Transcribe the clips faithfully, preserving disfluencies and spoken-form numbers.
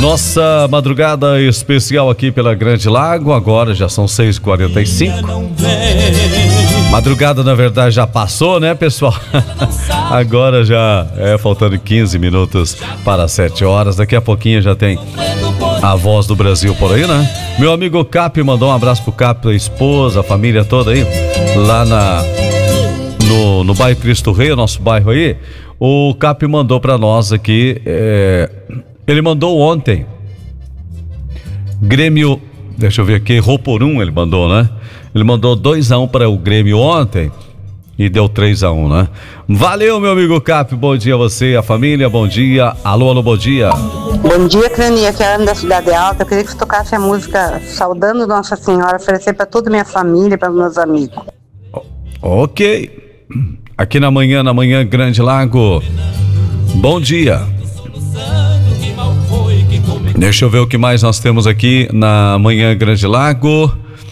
Nossa madrugada especial aqui pela Grande Lago, agora já são seis e quarenta e cinco. Madrugada, na verdade, já passou, né, pessoal? Agora já é faltando quinze minutos para sete horas. Daqui a pouquinho já tem a Voz do Brasil por aí, né? Meu amigo Cap mandou um abraço pro Cap, a esposa, a família toda aí, lá na, no, no bairro Cristo Rei, o nosso bairro aí. O Cap mandou para nós aqui, é, ele mandou ontem, Grêmio, deixa eu ver aqui, errou por um, ele mandou, né? Ele mandou dois a um para o Grêmio ontem e deu três a um, né? Valeu, meu amigo Cap, bom dia a você, a família, bom dia. Alô, alô, bom dia. Bom dia, Crani, aqui é a Ana da Cidade Alta. Eu queria que você tocasse a música Saudando Nossa Senhora, oferecer para toda a minha família e para os meus amigos. Ok. Aqui na manhã, na manhã Grande Lago. Bom dia. Deixa eu ver o que mais nós temos aqui na manhã Grande Lago.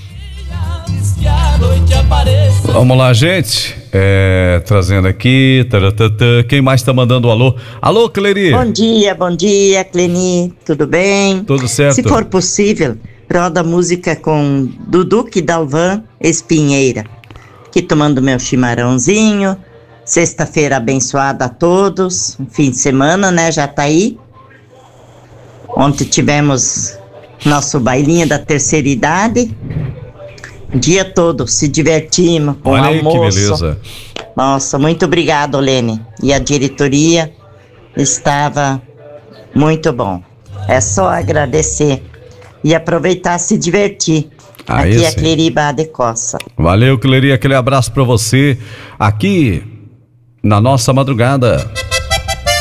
Vamos lá, gente. É, trazendo aqui. Taratata. Quem mais tá mandando um alô? Alô, Cleri. Bom dia, bom dia, Cleni. Tudo bem? Tudo certo. Se for possível, roda música com Duduque Dalvan Espinheira. Aqui tomando meu chimarrãozinho. Sexta-feira abençoada a todos. Fim de semana, né? Já tá aí. Ontem tivemos nosso bailinho da terceira idade. O dia todo se divertimos com o almoço. Olha aí que beleza. Nossa, muito obrigado, Lene. E a diretoria estava muito bom. É só agradecer e aproveitar se divertir. Aí aqui é Cleri Bade Coça. Valeu, Cleri, aquele abraço para você aqui na nossa madrugada.